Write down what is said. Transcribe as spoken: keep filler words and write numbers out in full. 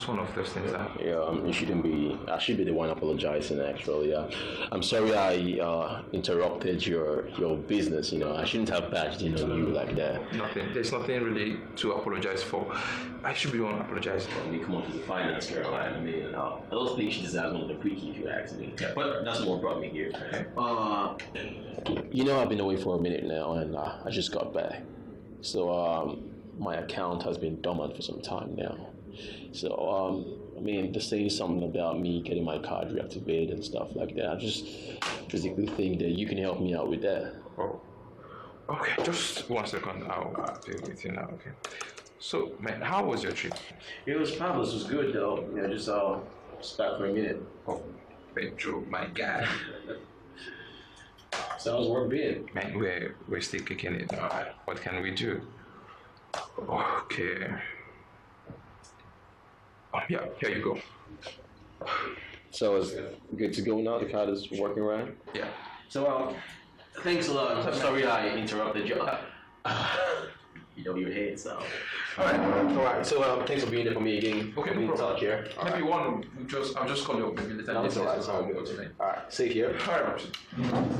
one of those things that Yeah, um, you shouldn't be. I should be the one apologizing. Actually, yeah. I'm sorry I uh, interrupted your your business. You know, I shouldn't have badged in on you like that. nothing. There's nothing really to apologize for. I should be the one apologizing. When we come on to the finance, Caroline, I mean, uh, I don't think she deserves one of the quickie if you ask me. But that's what brought me here. Uh, you know, I've been away for a minute now, and uh, I just got back. So um, my account has been dormant for some time now. So, um, I mean, they're saying something about me getting my card reactivated and stuff like that. I just basically think that you can help me out with that. Oh, okay. Just one second. I'll deal with you now. Okay. So, man, how was your trip? It was fabulous. It was good, though. You know, just uh, stop for a minute. Oh, Pedro, my guy. So how's work been? Man, we're we're still kicking it. All right. What can we do? Okay. Oh, yeah, here you go. So it's good to go now. The card is working right. Yeah. So, um, thanks a lot. I'm sorry I interrupted you. You know your head, so. All right, all right. So, um, thanks for being there for me again. Okay, we no can talk problem. here. Maybe one. Just I'll just call you up maybe later. No, it's all right. It's all good. All right, stay here. All right.